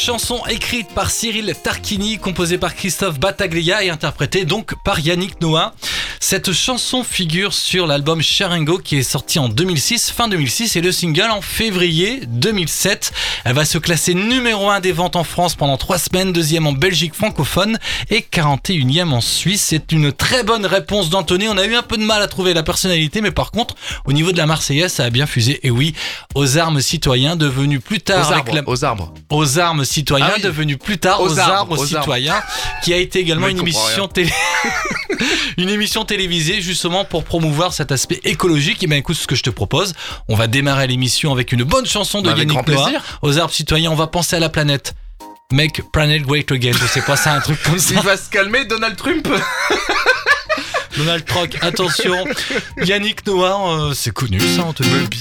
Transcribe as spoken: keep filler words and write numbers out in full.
chanson écrite par Cyril Tarquini, composée par Christophe Battaglia et interprétée donc par Yannick Noah. Cette chanson figure sur l'album Sharingo qui est sorti en deux mille six, fin deux mille six, et le single en février deux mille sept. Elle va se classer numéro un des ventes en France pendant trois semaines, deuxième en Belgique francophone et quarante et unième en Suisse. C'est une très bonne réponse d'Anthony. On a eu un peu de mal à trouver la personnalité, mais par contre, au niveau de la Marseillaise, ça a bien fusé. Et oui, aux armes citoyens, devenu plus tard aux avec arbres, la... aux arbres. Aux armes citoyens, Ah oui. devenu plus tard aux, Aux arbres, arbres, aux citoyens, qui a été également Le une mec comprend émission rien. télé, une émission télévisée justement pour promouvoir cet aspect écologique. Et ben écoute, ce que je te propose, on va démarrer l'émission avec une bonne chanson de Avec Yannick grand Noah. plaisir. Aux arbres citoyens, on va penser à la planète. Make planet great again. Je sais pas, c'est un truc comme ça. Il va se calmer, Donald Trump. Donald Trump, attention. Yannick Noah, euh, c'est connu ça, Anthony.